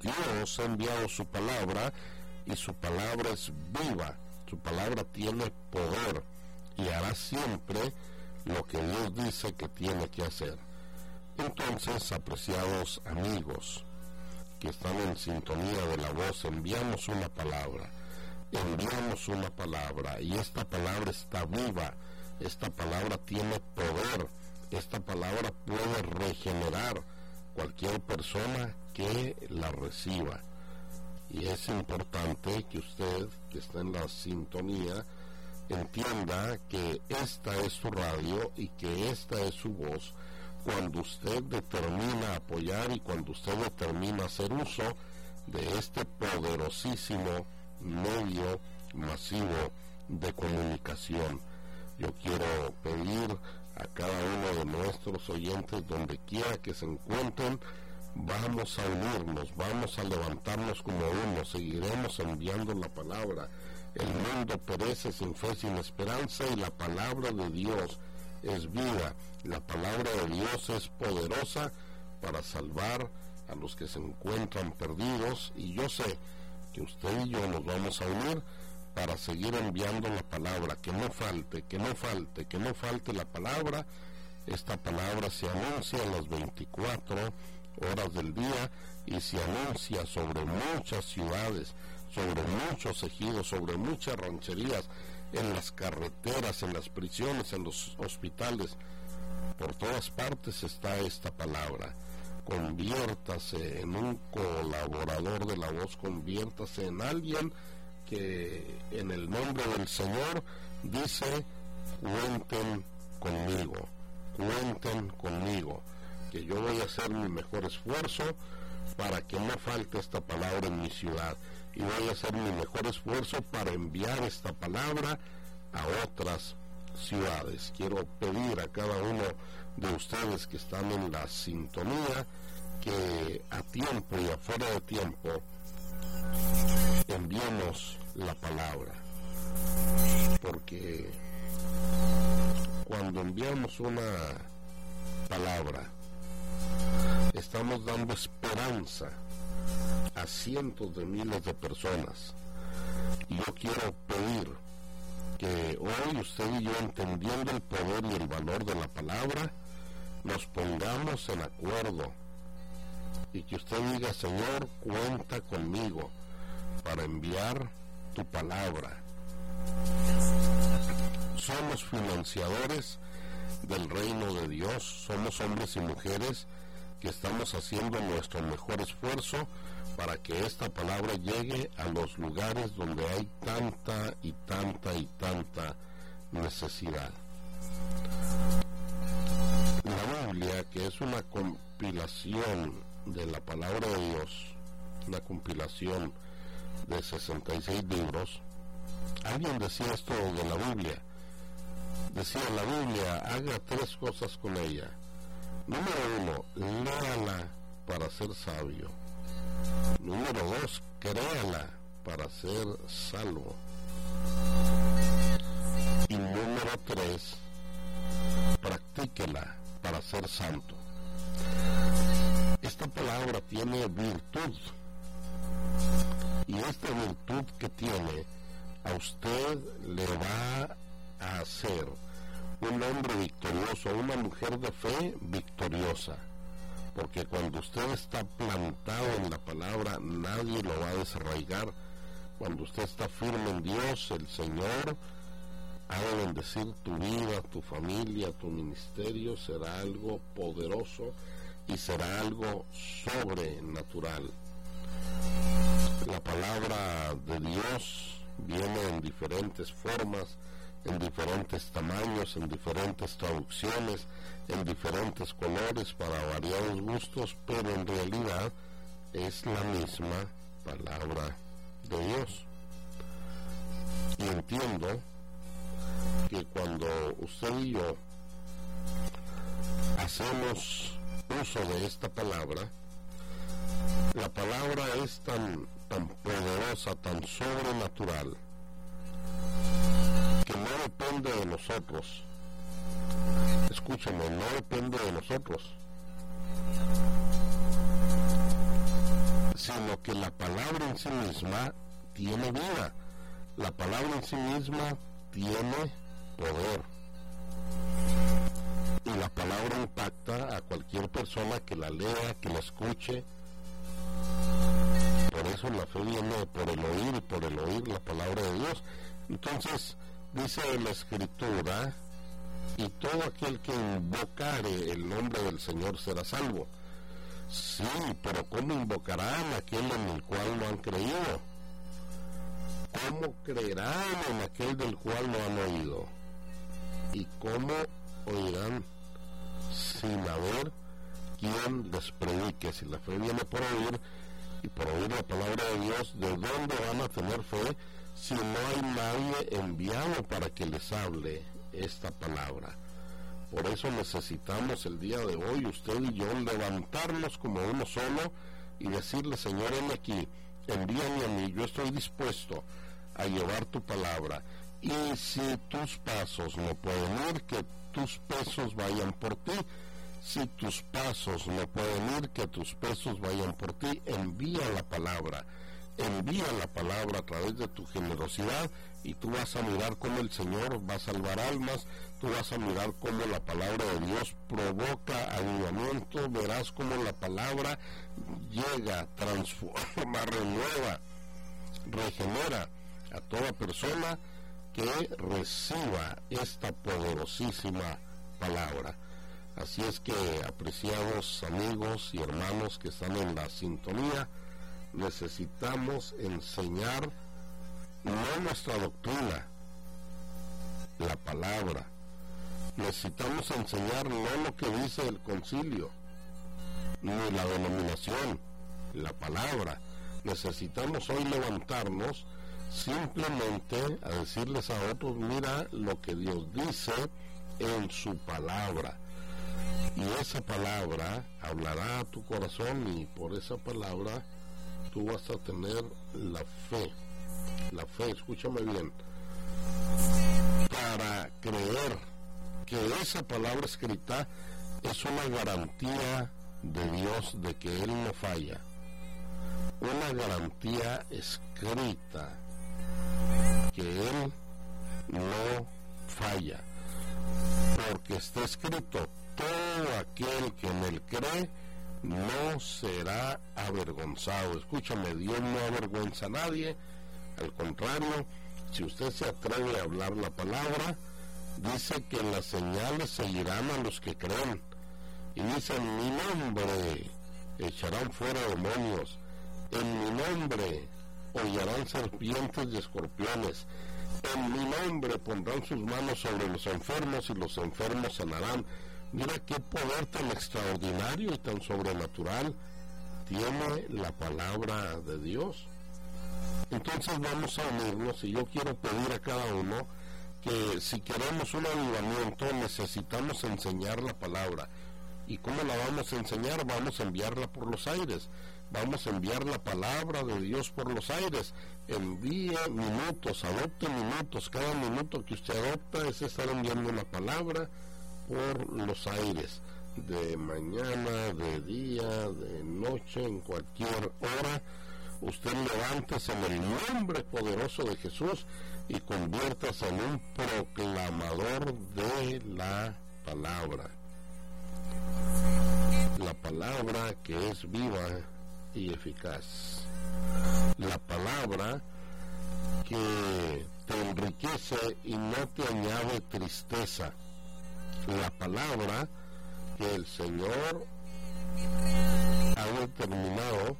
Dios ha enviado su palabra y su palabra es viva, su palabra tiene poder y hará siempre lo que Dios dice que tiene que hacer. Entonces, apreciados amigos que están en sintonía de la voz, enviamos una palabra y esta palabra está viva, esta palabra tiene poder, esta palabra puede regenerar cualquier persona que la reciba. Y es importante que usted, que está en la sintonía, entienda que esta es su radio y que esta es su voz cuando usted determina apoyar y cuando usted determina hacer uso de este poderosísimo medio masivo de comunicación. Yo quiero pedir a cada uno de nuestros oyentes, donde quiera que se encuentren, vamos a unirnos, vamos a levantarnos como uno, seguiremos enviando la palabra. El mundo perece sin fe, sin esperanza, y la palabra de Dios es viva. La palabra de Dios es poderosa para salvar a los que se encuentran perdidos, y yo sé que usted y yo nos vamos a unir para seguir enviando la palabra, que no falte la palabra. Esta palabra se anuncia en las 24 horas del día y se anuncia sobre muchas ciudades, sobre muchos ejidos, sobre muchas rancherías, en las carreteras, en las prisiones, en los hospitales. Por todas partes está esta palabra. Conviértase en un colaborador de la voz, conviértase en alguien que en el nombre del Señor dice: cuenten conmigo, que yo voy a hacer mi mejor esfuerzo para que no falte esta palabra en mi ciudad, y voy a hacer mi mejor esfuerzo para enviar esta palabra a otras ciudades. Quiero pedir a cada uno de ustedes que están en la sintonía que a tiempo y afuera de tiempo enviemos la palabra, porque cuando enviamos una palabra estamos dando esperanza a cientos de miles de personas. Y yo quiero pedir que hoy usted y yo, entendiendo el poder y el valor de la palabra, nos pongamos en acuerdo y que usted diga: Señor, cuenta conmigo para enviar tu palabra. Somos financiadores del reino de Dios, somos hombres y mujeres que estamos haciendo nuestro mejor esfuerzo para que esta palabra llegue a los lugares donde hay tanta necesidad. La Biblia, que es una compilación de la palabra de Dios, una compilación de 66 libros, alguien decía esto de la Biblia, decía: la Biblia, haga 3 cosas con ella. Número 1, léala para ser sabio. Número 2, créala para ser salvo. Y número 3, practíquela para ser santo. Esta palabra tiene virtud, y esta virtud que tiene, a usted le va a hacer un hombre victorioso, una mujer de fe victoriosa, porque cuando usted está plantado en la palabra, nadie lo va a desarraigar. Cuando usted está firme en Dios, el Señor ha de bendecir tu vida, tu familia, tu ministerio. Será algo poderoso y será algo sobrenatural. La palabra de Dios viene en diferentes formas, en diferentes tamaños, en diferentes traducciones, en diferentes colores, para variados gustos, pero en realidad es la misma palabra de Dios. Y entiendo que cuando usted y yo hacemos uso de esta palabra, la palabra es tan poderosa, tan sobrenatural, que no depende de nosotros. Escúchame, no depende de nosotros, sino que la palabra en sí misma tiene vida. La palabra en sí misma tiene poder. Y la palabra impacta a cualquier persona que la lea, que la escuche. Por eso la fe viene por el oír, y por el oír la palabra de Dios. Entonces, dice la Escritura, y todo aquel que invocare el nombre del Señor será salvo. Sí, pero ¿cómo invocarán a aquel en el cual no han creído? ¿Cómo creerán en aquel del cual no han oído? ¿Y cómo oirán sin haber quien les predique? Si la fe viene por oír, y por oír la palabra de Dios, ¿de dónde van a tener fe si no hay nadie enviado para que les hable esta palabra? Por eso necesitamos el día de hoy, usted y yo, levantarnos como uno solo y decirle: Señor, heme aquí, envíame a mí, yo estoy dispuesto a llevar tu palabra. Y si tus pasos no pueden ir, que tus pesos vayan por ti. Si tus pasos no pueden ir, que tus pesos vayan por ti. Envía la palabra a través de tu generosidad, y tú vas a mirar cómo el Señor va a salvar almas. Tú vas a mirar cómo la palabra de Dios provoca avivamiento. Verás cómo la palabra llega, transforma, renueva, regenera a toda persona que reciba esta poderosísima palabra. Así es que, apreciados amigos y hermanos que están en la sintonía, necesitamos enseñar no nuestra doctrina, la palabra. Necesitamos enseñar no lo que dice el concilio, ni la denominación, la palabra. Necesitamos hoy levantarnos simplemente a decirles a otros: mira lo que Dios dice en su palabra. Y esa palabra hablará a tu corazón, y por esa palabra tú vas a tener la fe. La fe, escúchame bien, para creer que esa palabra escrita es una garantía de Dios de que Él no falla. Una garantía escrita que Él no falla. Porque está escrito: todo aquel que en Él cree no será avergonzado. Escúchame, Dios no avergüenza a nadie. Al contrario, si usted se atreve a hablar la palabra, dice que las señales seguirán a los que creen. Y dice: en mi nombre echarán fuera demonios, en mi nombre hollarán serpientes y escorpiones, en mi nombre pondrán sus manos sobre los enfermos y los enfermos sanarán. Mira qué poder tan extraordinario y tan sobrenatural tiene la palabra de Dios. Entonces vamos a unirnos, y yo quiero pedir a cada uno que, si queremos un avivamiento, necesitamos enseñar la palabra. ¿Y cómo la vamos a enseñar? Vamos a enviarla por los aires. Vamos a enviar la palabra de Dios por los aires. Envíe minutos, adopte minutos. Cada minuto que usted adopta es estar enviando una palabra por los aires. De mañana, de día, de noche, en cualquier hora. Usted levántese en el nombre poderoso de Jesús y conviértase en un proclamador de la palabra. La palabra que es viva y eficaz. La palabra que te enriquece y no te añade tristeza. La palabra que el Señor ha determinado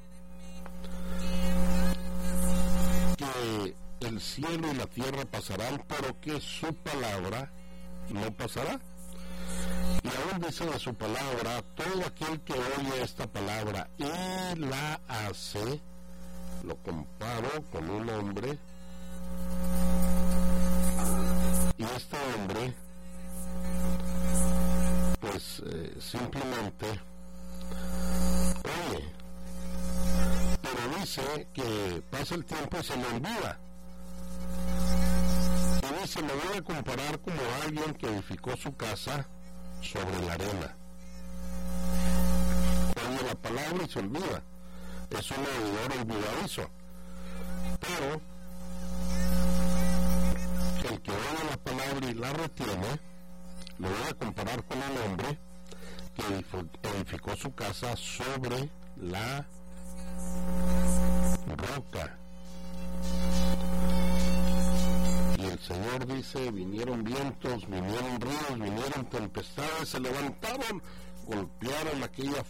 que el cielo y la tierra pasarán, pero que su palabra no pasará. Y aún dice de su palabra: todo aquel que oye esta palabra y la hace. Lo comparo con un hombre, y este hombre pues simplemente oye, pero dice que pasa el tiempo y se le olvida. Y dice: me voy a comparar como alguien que edificó su casa sobre la arena. Oye la palabra y se olvida. es un oidor olvidadizo. Pero el que oye la palabra y la retiene, lo voy a comparar con un hombre que edificó su casa sobre la roca. Y el Señor dice, vinieron vientos, vinieron ríos, vinieron tempestades, se levantaron, golpearon aquella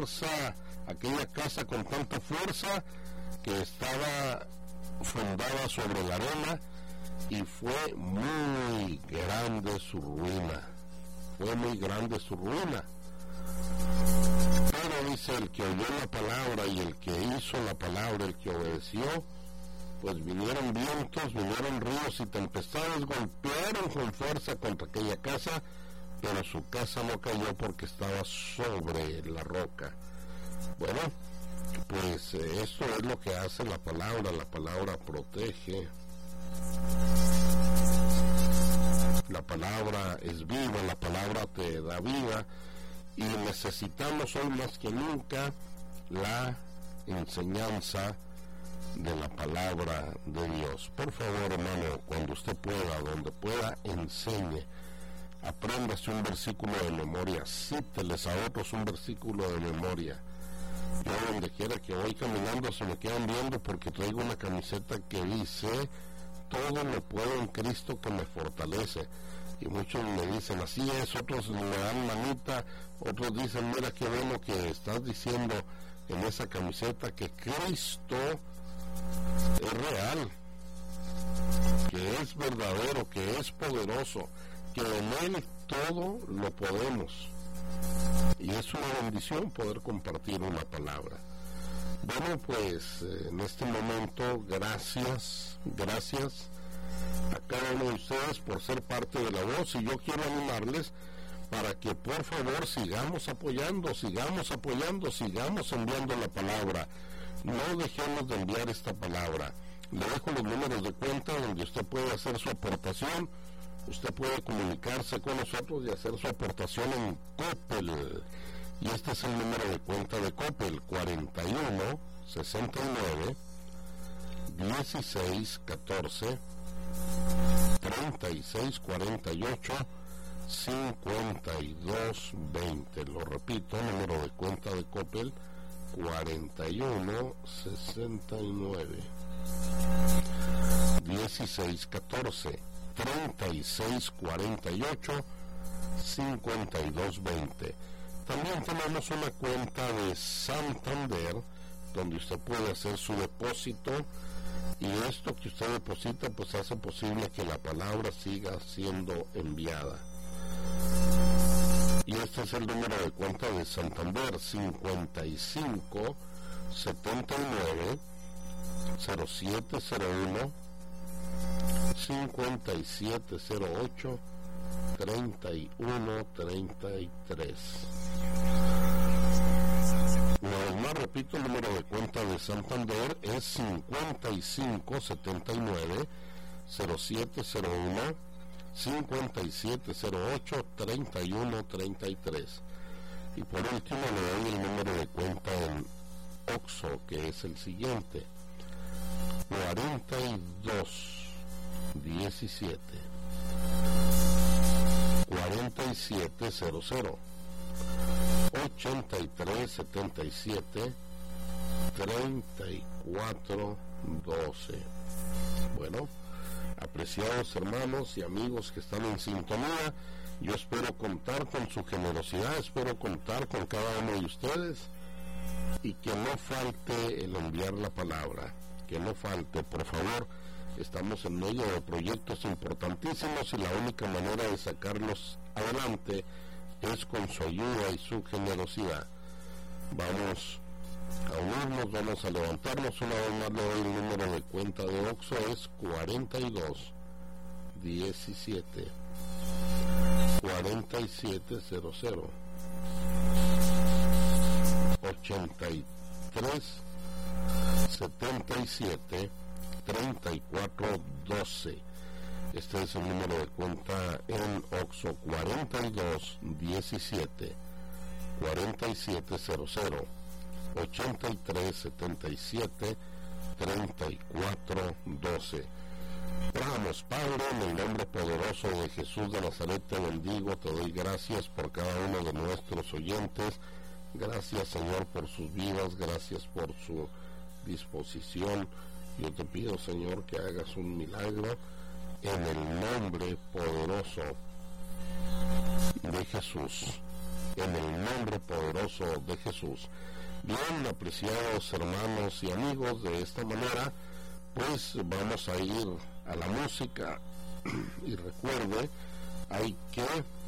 casa con tanta fuerza que estaba fundada sobre la arena, y fue muy grande su ruina. Fue muy grande su ruina. Pero dice, el que oyó la palabra y el que hizo la palabra, el que obedeció, pues vinieron vientos, vinieron ríos y tempestades, golpearon con fuerza contra aquella casa, pero su casa no cayó porque estaba sobre la roca. Bueno, pues esto es lo que hace la palabra protege. La palabra es viva, la palabra te da vida, y necesitamos hoy más que nunca la enseñanza de la palabra de Dios. Por favor, hermano, cuando usted pueda, donde pueda, enseñe. Apréndase un versículo de memoria, cíteles a otros un versículo de memoria. Yo donde quiera que voy caminando se me quedan viendo porque traigo una camiseta que dice, todo lo puedo en Cristo que me fortalece. Y muchos me dicen, así es, otros me dan manita, otros dicen, mira qué bueno que estás diciendo en esa camiseta que Cristo es real, que es verdadero, que es poderoso, que en Él todo lo podemos. Y es una bendición poder compartir una palabra. Bueno, pues en este momento, gracias a cada uno de ustedes por ser parte de la voz, y yo quiero animarles para que por favor sigamos apoyando, sigamos enviando la palabra. No dejemos de enviar esta palabra. Le dejo los números de cuenta donde usted puede hacer su aportación. Usted puede comunicarse con nosotros y hacer su aportación en Coppel. Y este es el número de cuenta de Coppel: 41 69 16 14 36 48 52 20. Lo repito, número de cuenta de Coppel: 41 69 16 14 36 48 52 20. También tenemos una cuenta de Santander donde usted puede hacer su depósito, y esto que usted deposita pues hace posible que la palabra siga siendo enviada. Y este es el número de cuenta de Santander: 55 79 0701 5708 3133. Una vez más repito, el número de cuenta de Santander es 55 79 0701 5708 3133. Y por último le doy el número de cuenta en OXXO, que es el siguiente: 42 17 4700 83 77 34 12. Bueno, apreciados hermanos y amigos que están en sintonía, yo espero contar con su generosidad, espero contar con cada uno de ustedes, y que no falte el enviar la palabra, que no falte, por favor. Estamos en medio de proyectos importantísimos y la única manera de sacarlos adelante es con su ayuda y su generosidad. Vamos a unirnos, vamos a levantarnos. Una vez más le doy el número de cuenta de OXXO: es 42 17 4700 83 77 34 12. Este es el número de cuenta en OXXO: 42 17 4700 8377 3412. Oramos, Padre, en el nombre poderoso de Jesús de Nazaret te bendigo, te doy gracias por cada uno de nuestros oyentes. Gracias, Señor, por sus vidas, gracias por su disposición. Yo te pido, Señor, que hagas un milagro en el nombre poderoso de Jesús. En el nombre poderoso de Jesús. Bien, apreciados hermanos y amigos, de esta manera, pues vamos a ir a la música. Y recuerde, hay que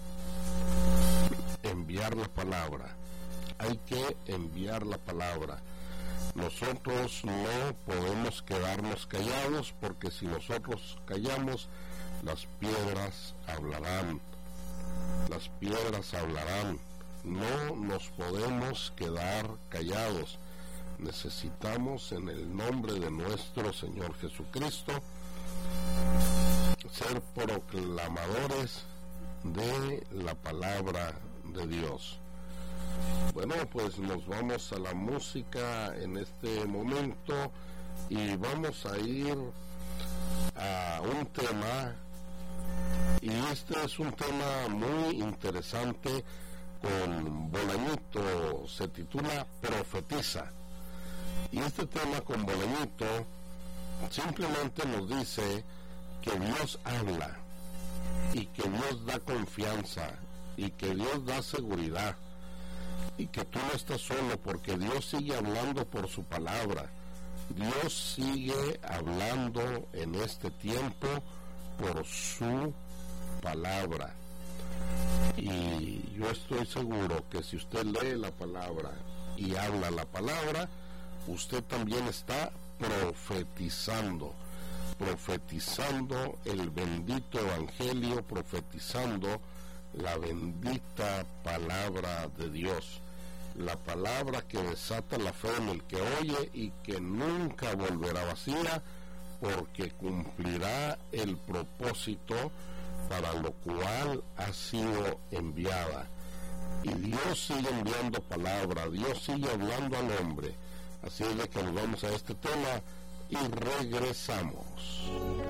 enviar la palabra. Hay que enviar la palabra. Nosotros no podemos quedarnos callados, porque si nosotros callamos, las piedras hablarán. Las piedras hablarán. No nos podemos quedar callados. Necesitamos, en el nombre de nuestro Señor Jesucristo, ser proclamadores de la palabra de Dios. Bueno, pues nos vamos a la música en este momento y vamos a ir a un tema, y este es un tema muy interesante con Bolañito, se titula Profetiza. Y este tema con Bolañito simplemente nos dice que Dios habla y que Dios da confianza y que Dios da seguridad y que tú no estás solo, porque Dios sigue hablando por su palabra. Dios sigue hablando en este tiempo por su palabra. Y yo estoy seguro que si usted lee la palabra y habla la palabra, usted también está profetizando el bendito evangelio, profetizando la bendita palabra de Dios, la palabra que desata la fe en el que oye y que nunca volverá vacía, porque cumplirá el propósito para lo cual ha sido enviada. Y Dios sigue enviando palabra, Dios sigue hablando al hombre. Así es de que nos vamos a este tema y regresamos.